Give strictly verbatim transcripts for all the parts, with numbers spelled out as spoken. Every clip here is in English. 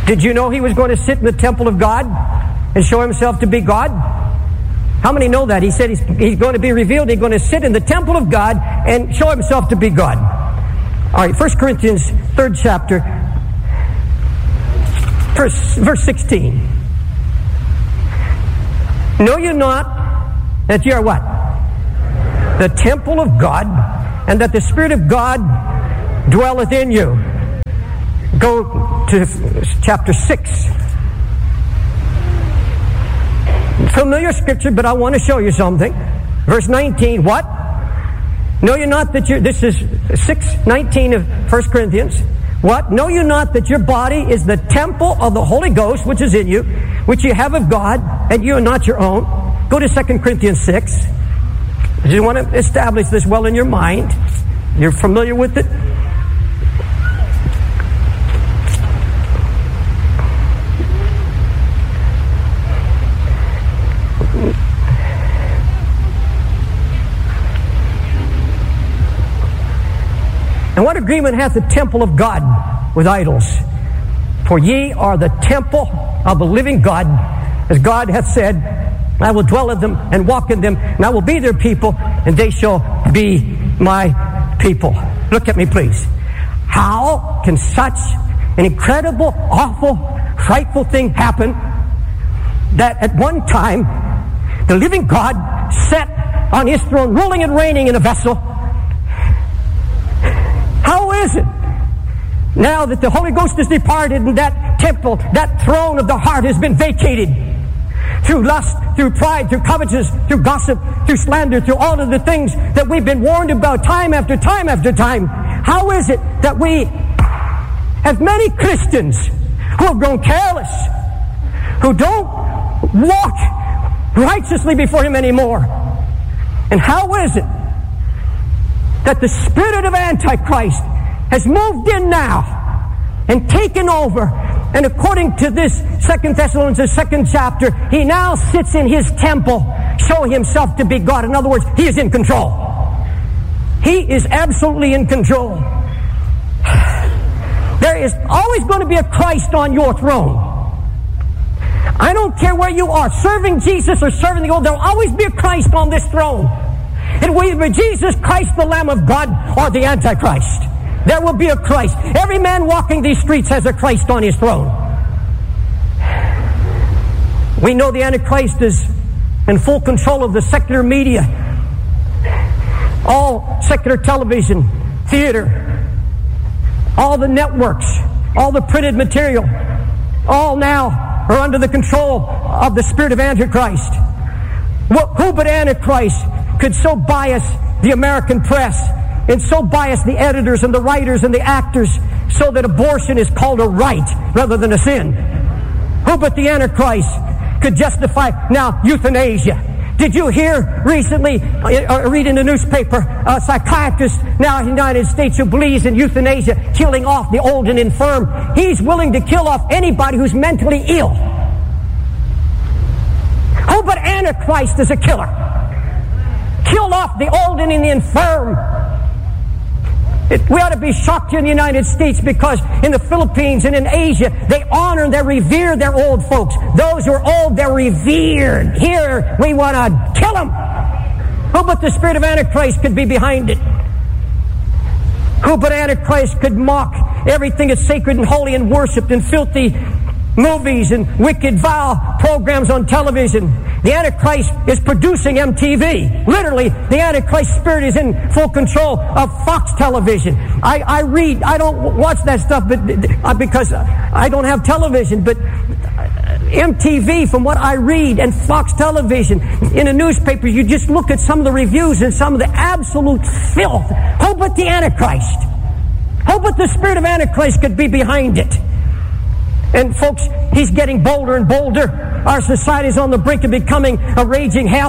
Did you know he was going to sit in the temple of God and show himself to be God? How many know that? He said he's, he's going to be revealed. He's going to sit in the temple of God and show himself to be God. All right, First Corinthians, third chapter, verse, verse sixteen. Know you not that you are what? The temple of God, and that the Spirit of God dwelleth in you. Go to chapter six. Familiar scripture, but I want to show you something. Verse nineteen, what? Know you not that you, this is six nineteen of First Corinthians. What? Know you not that your body is the temple of the Holy Ghost, which is in you, which you have of God, and you are not your own? Go to Second Corinthians six. You want to establish this well in your mind. You're familiar with it. And what agreement hath the temple of God with idols? For ye are the temple of the living God, as God hath said, I will dwell in them and walk in them, and I will be their people, and they shall be my people. Look at me, please. How can such an incredible, awful, frightful thing happen that at one time the living God sat on his throne, ruling and reigning in a vessel? How is it now that the Holy Ghost is departed and that temple, that throne of the heart has been vacated through lust, through pride, through covetousness, through gossip, through slander, through all of the things that we've been warned about time after time after time? How is it that we have many Christians who have grown careless, who don't walk righteously before Him anymore? And how is it that the spirit of Antichrist has moved in now and taken over? And according to this Second Thessalonians, the second chapter, he now sits in his temple, showing himself to be God. In other words, he is in control. He is absolutely in control. There is always going to be a Christ on your throne. I don't care where you are, serving Jesus or serving the old, there will always be a Christ on this throne. It will either be Jesus Christ, the Lamb of God, or the Antichrist. There will be a Christ. Every man walking these streets has a Christ on his throne. We know the Antichrist is in full control of the secular media. All secular television, theater, all the networks, all the printed material, all now are under the control of the spirit of Antichrist. Who but Antichrist could so bias the American press and so bias the editors and the writers and the actors so that abortion is called a right rather than a sin? Who but the Antichrist could justify now euthanasia? Did you hear recently, or read in the newspaper, a psychiatrist now in the United States who believes in euthanasia, killing off the old and infirm? He's willing to kill off anybody who's mentally ill. Who but Antichrist is a killer? Kill off the old and the infirm. It, we ought to be shocked here in the United States because in the Philippines and in Asia, they honor and they revere their old folks. Those who are old, they're revered. Here, we want to kill them. Who but the spirit of Antichrist could be behind it? Who but Antichrist could mock everything that's sacred and holy and worshipped in filthy movies and wicked, vile programs on television? The Antichrist is producing M T V. Literally, the Antichrist spirit is in full control of Fox television. I, I read, I don't watch that stuff but because I don't have television, but M T V, from what I read, and Fox television, in a newspaper, you just look at some of the reviews and some of the absolute filth. Who but the Antichrist? Who but the spirit of Antichrist could be behind it? And folks, he's getting bolder and bolder. Our society is on the brink of becoming a raging hell.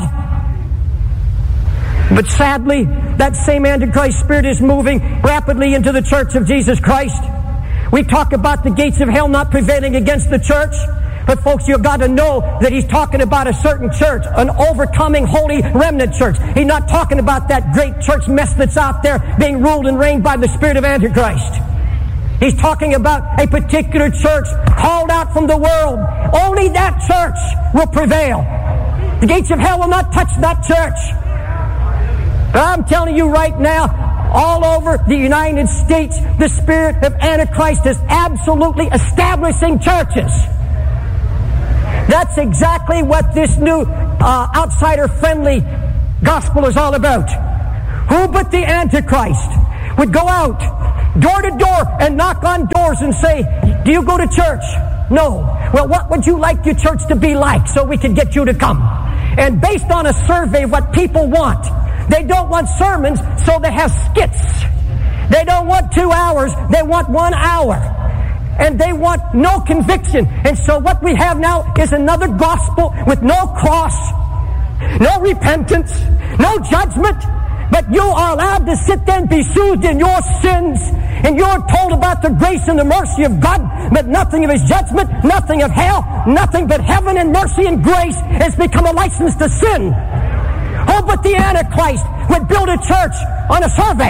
But sadly, that same Antichrist spirit is moving rapidly into the church of Jesus Christ. We talk about the gates of hell not prevailing against the church. But folks, you've got to know that he's talking about a certain church, an overcoming holy remnant church. He's not talking about that great church mess that's out there being ruled and reigned by the spirit of Antichrist. He's talking about a particular church called out from the world. Only that church will prevail. The gates of hell will not touch that church. But I'm telling you right now, all over the United States, the spirit of Antichrist is absolutely establishing churches. That's exactly what this new uh, outsider-friendly gospel is all about. Who but the Antichrist would go out door to door and knock on doors and say, do you go to church? No. Well, what would you like your church to be like so we can get you to come? And based on a survey of what people want, they don't want sermons, so they have skits. They don't want two hours, they want one hour. And they want no conviction. And so what we have now is another gospel with no cross, no repentance, no judgment. But you are allowed to sit there and be soothed in your sins. And you're told about the grace and the mercy of God, but nothing of His judgment, nothing of hell, nothing but heaven and mercy and grace has become a license to sin. Oh, but the Antichrist would build a church on a survey.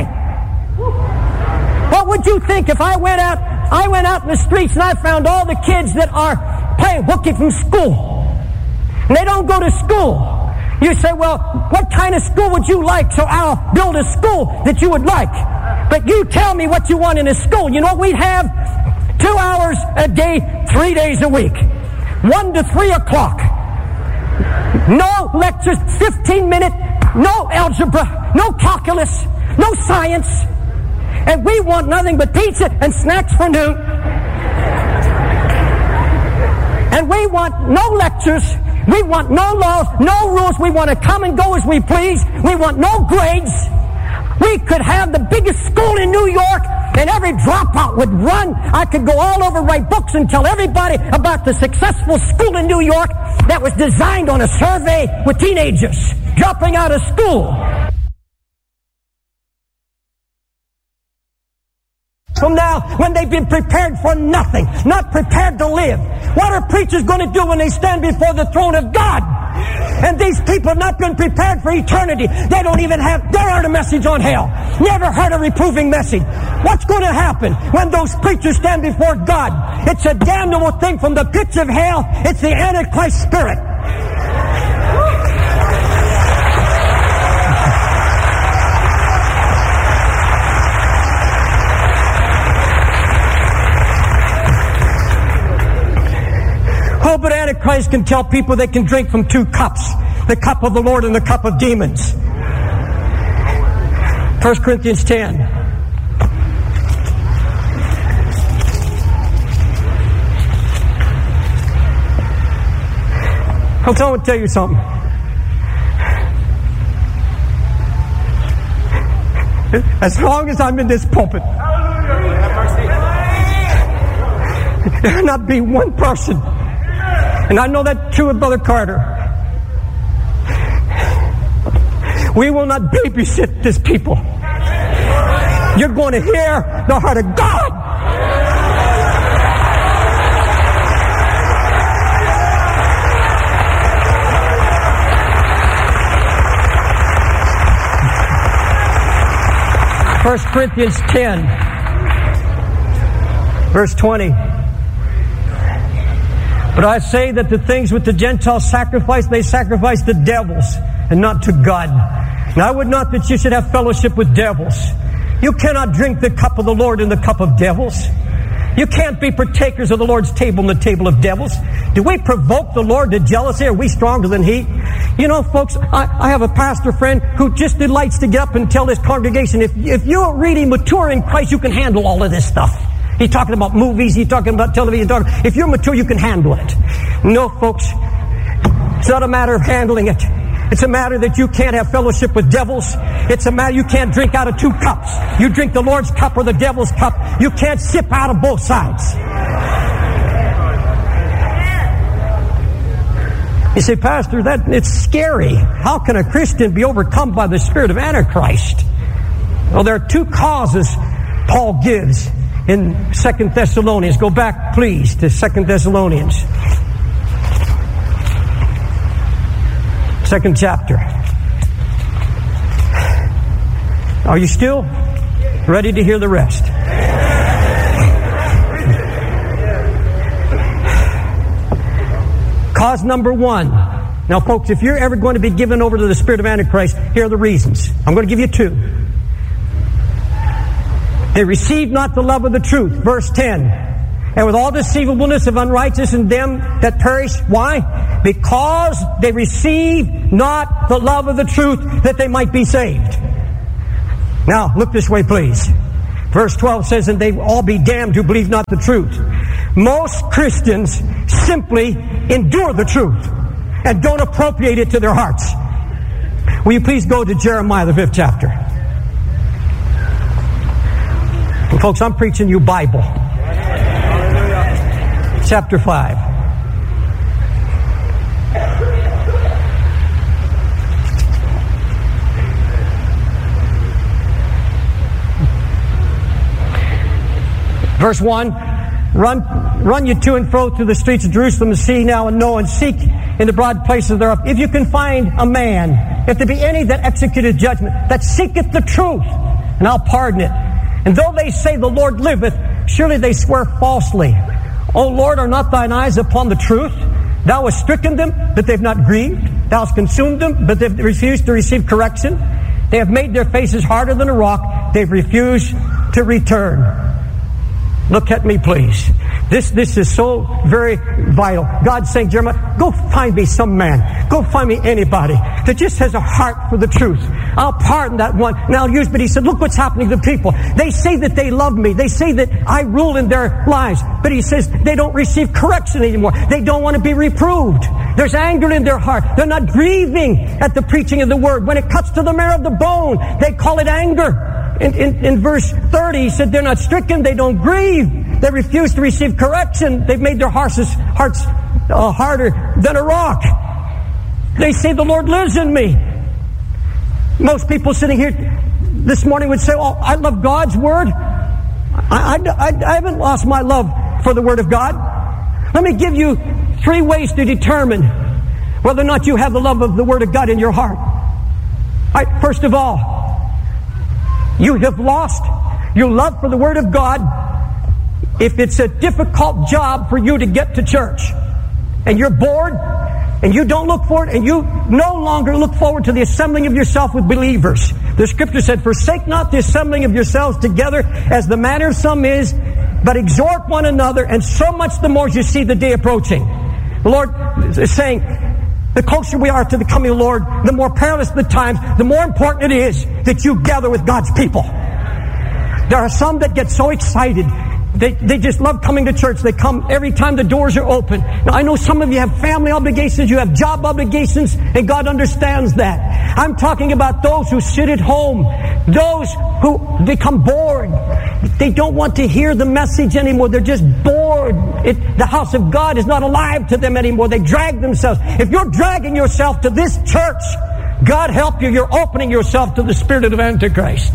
What would you think if I went out, I went out in the streets and I found all the kids that are playing hooky from school, and they don't go to school? You say, well, what kind of school would you like? So I'll build a school that you would like. But you tell me what you want in a school. You know what we'd have? Two hours a day, three days a week. One to three o'clock. No lectures, fifteen minute, no algebra, no calculus, no science. And we want nothing but pizza and snacks for noon. And we want no lectures. We want no laws, no rules. We want to come and go as we please. We want no grades. We could have the biggest school in New York, and every dropout would run. I could go all over, write books, and tell everybody about the successful school in New York that was designed on a survey with teenagers dropping out of school. From now, when they've been prepared for nothing, not prepared to live. What are preachers going to do when they stand before the throne of God? And these people have not been prepared for eternity. They don't even have, there aren't a message on hell. Never heard a reproving message. What's going to happen when those preachers stand before God? It's a damnable thing from the pits of hell. It's the Antichrist spirit. Oh, but Antichrist can tell people they can drink from two cups, the cup of the Lord and the cup of demons. First Corinthians ten. Folks, I want to tell you something. As long as I'm in this pulpit, there'll not be one person. And I know that's true of Brother Carter. We will not babysit this people. You're going to hear the heart of God. First Corinthians ten, verse twenty. But I say that the things which the Gentiles sacrifice, they sacrifice to devils and not to God. And I would not that you should have fellowship with devils. You cannot drink the cup of the Lord in the cup of devils. You can't be partakers of the Lord's table in the table of devils. Do we provoke the Lord to jealousy? Are we stronger than He? You know, folks, I, I have a pastor friend who just delights to get up and tell his congregation, if, if you're really mature in Christ, you can handle all of this stuff. He's talking about movies, he's talking about television. Talking, if you're mature, you can handle it. No, folks, it's not a matter of handling it. It's a matter that you can't have fellowship with devils. It's a matter you can't drink out of two cups. You drink the Lord's cup or the devil's cup. You can't sip out of both sides. You say, Pastor, that it's scary. How can a Christian be overcome by the spirit of Antichrist? Well, there are two causes Paul gives in Second Thessalonians. Go back, please, to Second Thessalonians. Second chapter. Are you still ready to hear the rest? Cause number one. Now, folks, if you're ever going to be given over to the spirit of Antichrist, here are the reasons. I'm going to give you two. They receive not the love of the truth. Verse ten. And with all deceivableness of unrighteous in them that perish. Why? Because they receive not the love of the truth, that they might be saved. Now, look this way, please. Verse twelve says, and they all be damned who believe not the truth. Most Christians simply endure the truth and don't appropriate it to their hearts. Will you please go to Jeremiah, the fifth chapter? And folks, I'm preaching you Bible. Chapter five. Verse one, run, run you to and fro through the streets of Jerusalem and see now and know and seek in the broad places thereof. If you can find a man, if there be any that executed judgment, that seeketh the truth, and I'll pardon it. And though they say the Lord liveth, surely they swear falsely. O Lord, are not thine eyes upon the truth? Thou hast stricken them, but they've not grieved. Thou hast consumed them, but they've refused to receive correction. They have made their faces harder than a rock. They've refused to return. Look at me, please. This this is so very vital. God's saying, Jeremiah, go find me some man. Go find me anybody that just has a heart for the truth. I'll pardon that one, and I'll use, but he said, look what's happening to people. They say that they love me. They say that I rule in their lives. But he says they don't receive correction anymore. They don't want to be reproved. There's anger in their heart. They're not grieving at the preaching of the word. When it cuts to the marrow of the bone, they call it anger. In, in, in verse thirty, he said, they're not stricken, they don't grieve, they refuse to receive correction, they've made their hearts, hearts uh, harder than a rock. They say the Lord lives in me. Most people sitting here this morning would say, oh, I love God's Word. I, I, I, I haven't lost my love for the Word of God. Let me give you three ways to determine whether or not you have the love of the Word of God in your heart. All right, first of all, you have lost your love for the Word of God if it's a difficult job for you to get to church and you're bored and you don't look forward and you no longer look forward to the assembling of yourself with believers. The Scripture said, forsake not the assembling of yourselves together as the manner of some is, but exhort one another, and so much the more as you see the day approaching. The Lord is saying, the closer we are to the coming of the Lord, the more perilous the times, the more important it is that you gather with God's people. There are some that get so excited. They, they just love coming to church. They come every time the doors are open. Now, I know some of you have family obligations, you have job obligations, and God understands that. I'm talking about those who sit at home, those who become bored. They don't want to hear the message anymore. They're just bored. It, the house of God is not alive to them anymore. They drag themselves. If you're dragging yourself to this church, God help you, you're opening yourself to the spirit of Antichrist.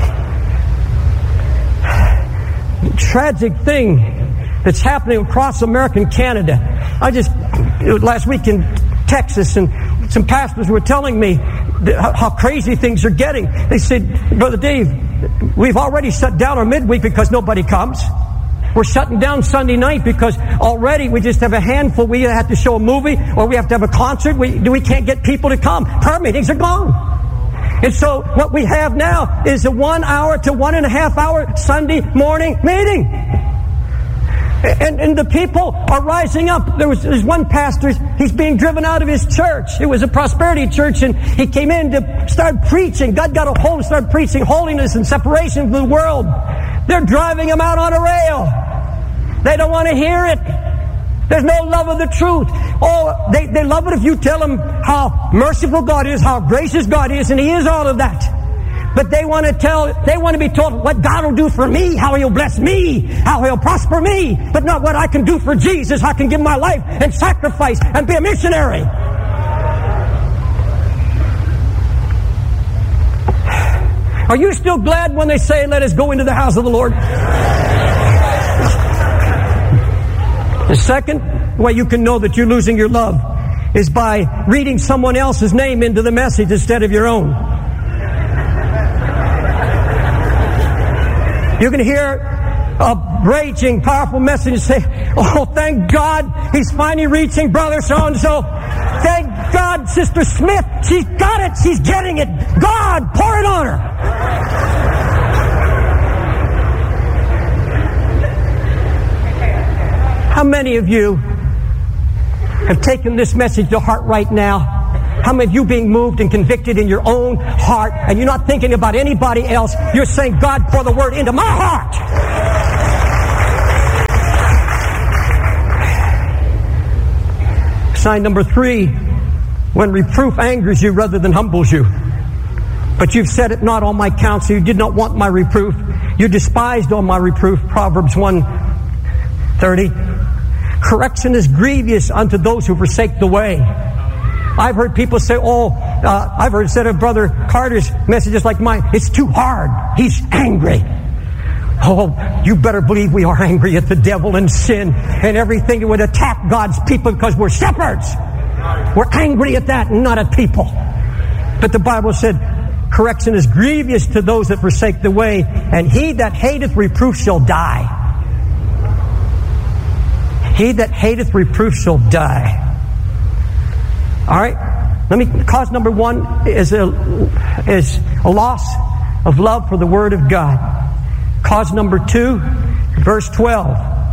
The tragic thing that's happening across America and Canada. I just, last week in Texas, and some pastors were telling me how crazy things are getting. They said, Brother Dave, we've already shut down our midweek because nobody comes. We're shutting down Sunday night because already we just have a handful. We have to show a movie or we have to have a concert. We, we can't get people to come. Prayer meetings are gone. And so what we have now is a one hour to one and a half hour Sunday morning meeting. And, and the people are rising up. There was there's one pastor, he's being driven out of his church. It was a prosperity church, and he came in to start preaching. God got a hold and started preaching holiness and separation from the world. They're driving him out on a rail. They don't want to hear it. There's no love of the truth. Oh, they, they love it if you tell them how merciful God is, how gracious God is, and He is all of that. But they want to tell, they want to be told what God will do for me, how He'll bless me, how He'll prosper me, but not what I can do for Jesus, how I can give my life and sacrifice and be a missionary. Are you still glad when they say, let us go into the house of the Lord? The second way you can know that you're losing your love is by reading someone else's name into the message instead of your own. You can hear a raging, powerful message and say, oh, thank God he's finally reaching Brother so-and-so. Thank God Sister Smith, she's got it, she's getting it. God, pour it on her. How many of you have taken this message to heart right now? How many of you being moved and convicted in your own heart and you're not thinking about anybody else? You're saying, God, pour the word into my heart. Sign number three, when reproof angers you rather than humbles you. But you've said it not on my counsel. You did not want my reproof. You despised on my reproof. Proverbs one thirty. Correction is grievous unto those who forsake the way. I've heard people say, oh, uh, I've heard said of Brother Carter's messages like mine, it's too hard. He's angry. Oh, you better believe we are angry at the devil and sin and everything that would attack God's people because we're shepherds. We're angry at that and not at people. But the Bible said, correction is grievous to those that forsake the way, and he that hateth reproof shall die. He that hateth reproof shall die. All right, let me. Cause number one is a is a loss of love for the Word of God. Cause number two, verse twelve,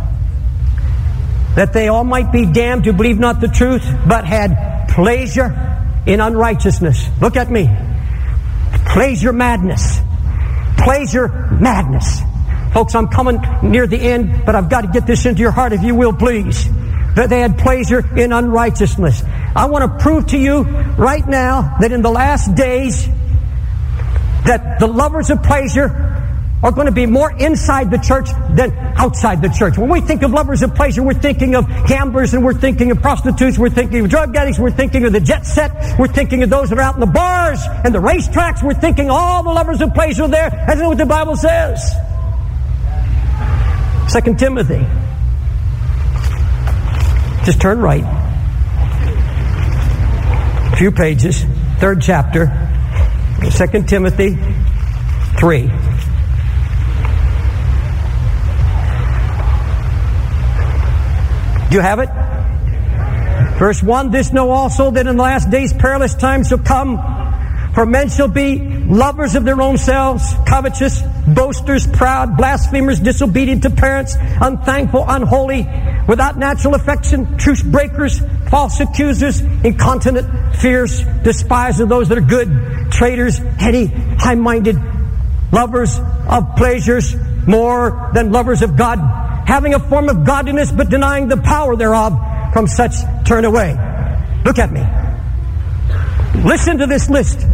that they all might be damned who believe not the truth, but had pleasure in unrighteousness. Look at me. Pleasure madness. Pleasure madness. Folks, I'm coming near the end, but I've got to get this into your heart, if you will, please. That they had pleasure in unrighteousness. I want to prove to you right now that in the last days that the lovers of pleasure are going to be more inside the church than outside the church. When we think of lovers of pleasure, we're thinking of gamblers and we're thinking of prostitutes, we're thinking of drug addicts, we're thinking of the jet set, we're thinking of those that are out in the bars and the racetracks, we're thinking all the lovers of pleasure there. That's what the Bible says. Second Timothy. Just turn right. A few pages. Third chapter. Second Timothy three. Do you have it? Verse one, this know also that in the last days perilous times shall come. For men shall be lovers of their own selves, covetous, boasters, proud, blasphemers, disobedient to parents, unthankful, unholy, without natural affection, truce breakers, false accusers, incontinent, fierce, despisers of those that are good, traitors, heady, high-minded, lovers of pleasures more than lovers of God, having a form of godliness but denying the power thereof. From such turn away. Look at me. Listen to this list.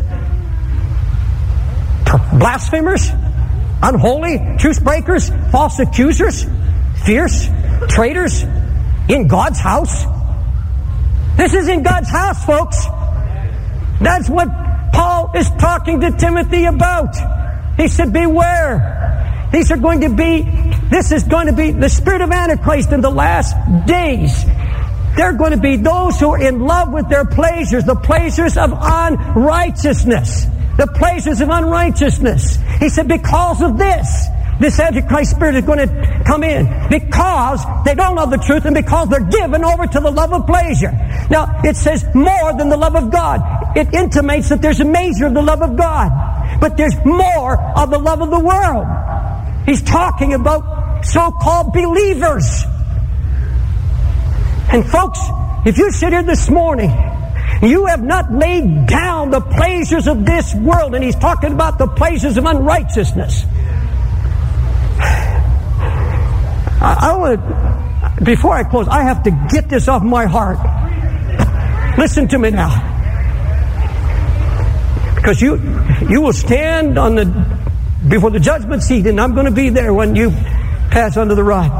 Blasphemers, unholy, truce breakers, false accusers, fierce, traitors, in God's house. This is in God's house, folks. That's what Paul is talking to Timothy about. He said, beware. These are going to be, this is going to be the spirit of Antichrist in the last days. They're going to be those who are in love with their pleasures, the pleasures of unrighteousness. The pleasures of unrighteousness. He said, because of this, this Antichrist spirit is going to come in. Because they don't love the truth and because they're given over to the love of pleasure. Now, it says more than the love of God. It intimates that there's a measure of the love of God. But there's more of the love of the world. He's talking about so-called believers. And folks, if you sit here this morning, you have not laid down the pleasures of this world, and he's talking about the pleasures of unrighteousness. I, I want to, before I close, I have to get this off my heart. Listen to me now. Because you, you will stand on the, before the judgment seat, and I'm going to be there when you pass under the rod.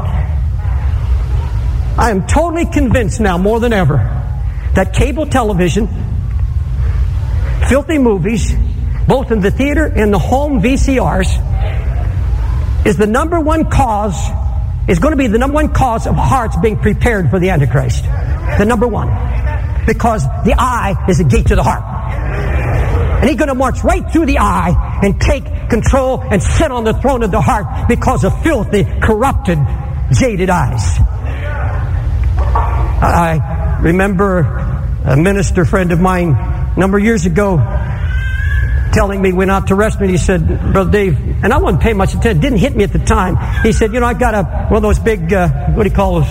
I am totally convinced now, more than ever, that cable television, filthy movies, both in the theater and the home V C Rs, is the number one cause, is going to be the number one cause of hearts being prepared for the Antichrist. The number one. Because the eye is a gate to the heart. And he's going to march right through the eye and take control and sit on the throne of the heart because of filthy, corrupted, jaded eyes. I remember a minister friend of mine a number of years ago telling me, went out to restaurant, he said, Brother Dave, and I wasn't paying much attention, it didn't hit me at the time. He said, you know, I got a one of those big, uh, what do you call those?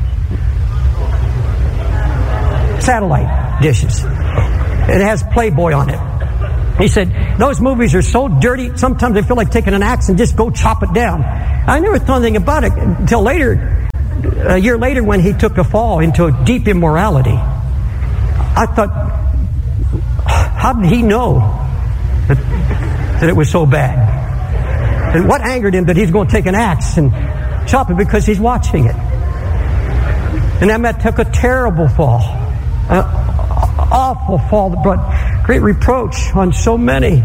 Satellite dishes. It has Playboy on it. He said, those movies are so dirty, sometimes I feel like taking an axe and just go chop it down. I never thought anything about it until later, a year later when he took a fall into a deep immorality. I thought, how did he know that, that it was so bad? And what angered him that he's going to take an axe and chop it? Because he's watching it. And that man took a terrible fall. An awful fall that brought great reproach on so many.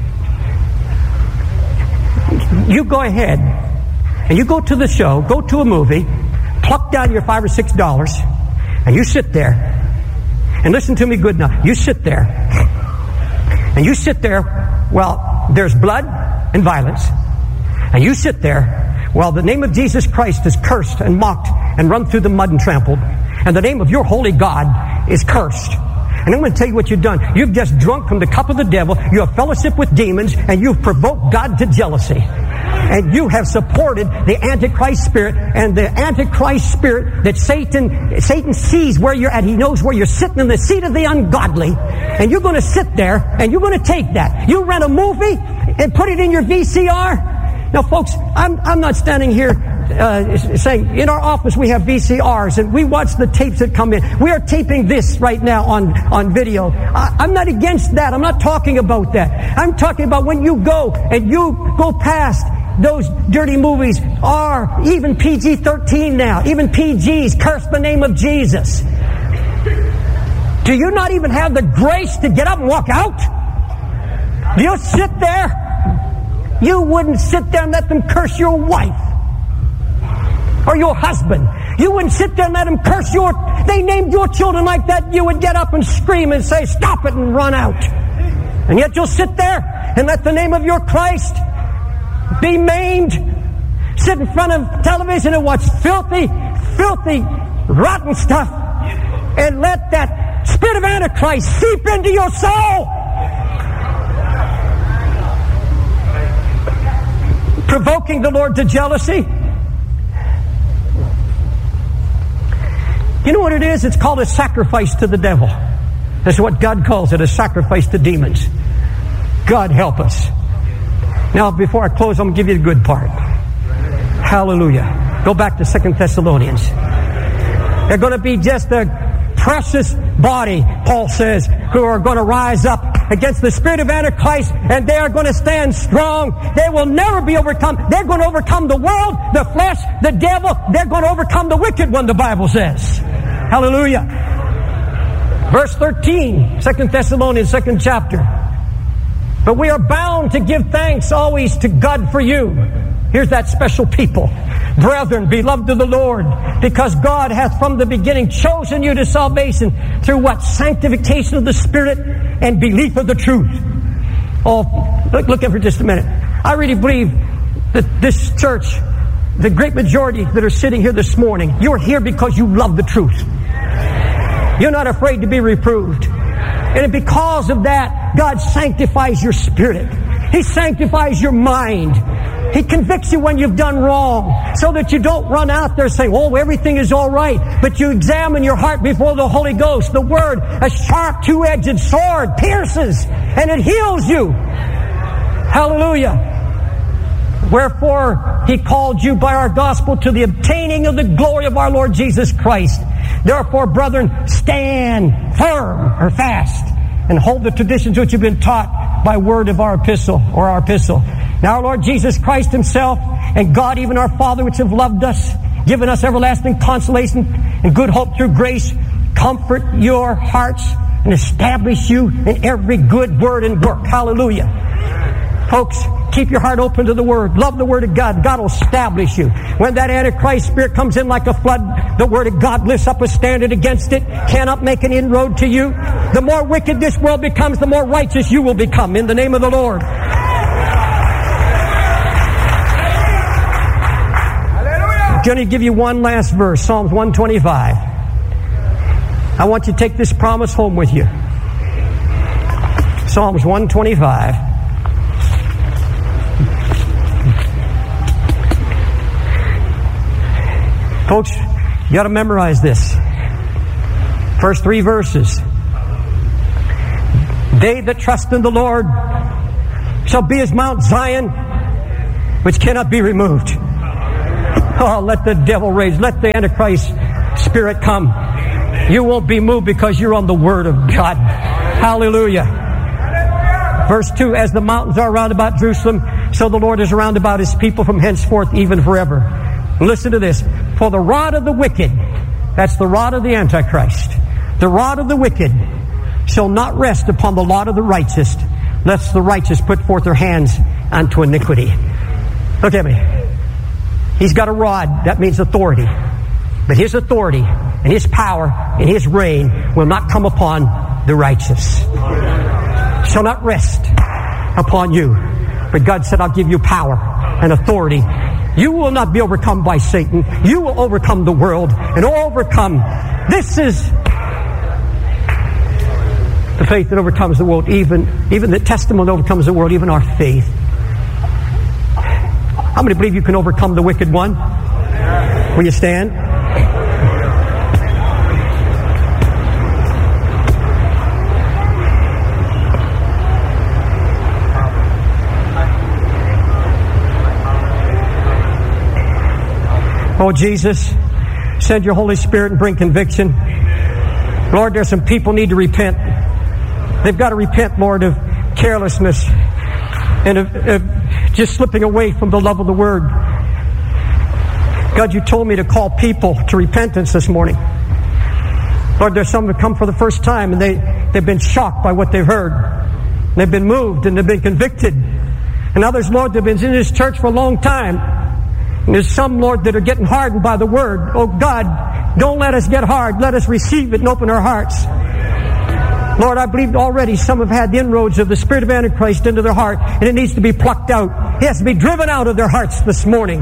You go ahead and you go to the show, go to a movie, pluck down your five or six dollars, and you sit there. And listen to me good now. You sit there. And you sit there, well, there's blood and violence. And you sit there while the name of Jesus Christ is cursed and mocked and run through the mud and trampled. And the name of your holy God is cursed. And I'm going to tell you what you've done. You've just drunk from the cup of the devil. You have fellowship with demons. And you've provoked God to jealousy. And you have supported the Antichrist spirit. And the Antichrist spirit that Satan Satan sees where you're at. He knows where you're sitting in the seat of the ungodly. And you're going to sit there and you're going to take that. You rent a movie and put it in your V C R. Now, folks, I'm, I'm not standing here uh, saying, in our office we have V C Rs and we watch the tapes that come in. We are taping this right now on, on video. I, I'm not against that. I'm not talking about that. I'm talking about when you go and you go past those dirty movies, are even P G thirteen now, even P Gs, curse the name of Jesus. Do you not even have the grace to get up and walk out? Do you sit there? You wouldn't sit there and let them curse your wife or your husband. You wouldn't sit there and let them curse your... They named your children like that. You would get up and scream and say, stop it, and run out. And yet you'll sit there and let the name of your Christ be maimed. Sit in front of television and watch filthy, filthy, rotten stuff. And let that spirit of Antichrist seep into your soul. Provoking the Lord to jealousy. You know what it is? It's called a sacrifice to the devil. That's what God calls it, a sacrifice to demons. God help us. Now, before I close, I'm going to give you the good part. Hallelujah. Go back to Second Thessalonians. They're going to be just a precious body, Paul says, who are going to rise up against the spirit of Antichrist, and they are going to stand strong. They will never be overcome. They're going to overcome the world, the flesh, the devil. They're going to overcome the wicked one, the Bible says. Hallelujah. Verse thirteen, Second Thessalonians, second chapter. But we are bound to give thanks always to God for you. Here's that special people. Brethren, beloved of the Lord, because God hath from the beginning chosen you to salvation through what? Sanctification of the Spirit and belief of the truth. Oh, look, look at for just a minute. I really believe that this church, the great majority that are sitting here this morning, you're here because you love the truth. You're not afraid to be reproved. And because of that, God sanctifies your spirit. He sanctifies your mind. He convicts you when you've done wrong, so that you don't run out there saying, oh, everything is all right. But you examine your heart before the Holy Ghost. The Word, a sharp two-edged sword, pierces and it heals you. Hallelujah. Wherefore He called you by our gospel to the obtaining of the glory of our Lord Jesus Christ. Therefore, brethren, stand firm or fast and hold the traditions which you've been taught by word of our epistle or our epistle. Now our Lord Jesus Christ Himself and God, even our Father, which have loved us, given us everlasting consolation and good hope through grace, comfort your hearts and establish you in every good word and work. Hallelujah. Folks, keep your heart open to the Word. Love the Word of God. God will establish you. When that Antichrist spirit comes in like a flood, the Word of God lifts up a standard against it. Cannot make an inroad to you. The more wicked this world becomes, the more righteous you will become in the name of the Lord. I'm going to give you one last verse, Psalms one twenty-five. I want you to take this promise home with you. Psalms one twenty-five. Folks, you got to memorize this. First three verses. They that trust in the Lord shall be as Mount Zion, which cannot be removed. Oh, let the devil rage. Let the Antichrist spirit come. You won't be moved because you're on the Word of God. Hallelujah. Verse two, as the mountains are round about Jerusalem, so the Lord is round about His people from henceforth even forever. Listen to this. For the rod of the wicked, that's the rod of the Antichrist, the rod of the wicked shall not rest upon the lot of the righteous, lest the righteous put forth their hands unto iniquity. Look at me. He's got a rod. That means authority. But His authority and His power and His reign will not come upon the righteous. Shall not rest upon you. But God said, I'll give you power and authority. You will not be overcome by Satan. You will overcome the world and overcome. This is the faith that overcomes the world. Even, even the testimony that overcomes the world, even our faith. How many believe you can overcome the wicked one? Will you stand? Oh, Jesus, send your Holy Spirit and bring conviction. Lord, there's some people need to repent. They've got to repent, Lord, of carelessness and of, of just slipping away from the love of the Word. God, you told me to call people to repentance this morning. Lord, there's some that come for the first time and they, they've been shocked by what they've heard. They've been moved and they've been convicted. And others, Lord, they've been in this church for a long time. And there's some, Lord, that are getting hardened by the Word. Oh, God, don't let us get hard. Let us receive it and open our hearts. Lord, I believe already some have had the inroads of the spirit of Antichrist into their heart, and it needs to be plucked out. It has to be driven out of their hearts this morning.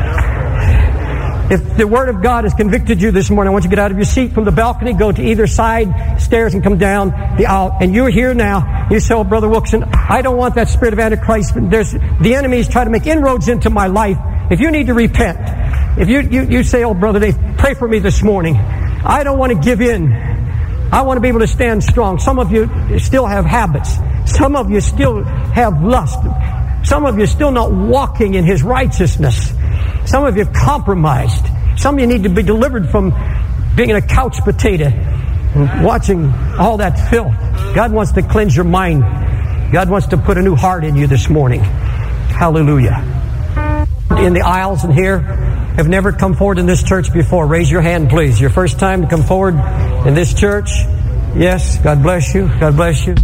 If the Word of God has convicted you this morning, I want you to get out of your seat from the balcony, go to either side, stairs, and come down the aisle. And you're here now. You say, oh, Brother Wilkerson, I don't want that spirit of Antichrist. There's, the enemy's trying to make inroads into my life. If you need to repent, if you, you, you say, oh, Brother Dave, pray for me this morning. I don't want to give in. I want to be able to stand strong. Some of you still have habits. Some of you still have lust. Some of you still not walking in His righteousness. Some of you have compromised. Some of you need to be delivered from being a couch potato and watching all that filth. God wants to cleanse your mind. God wants to put a new heart in you this morning. Hallelujah. In the aisles and here have never come forward in this church before. Raise your hand, please. Your first time to come forward in this church. Yes, God bless you. God bless you.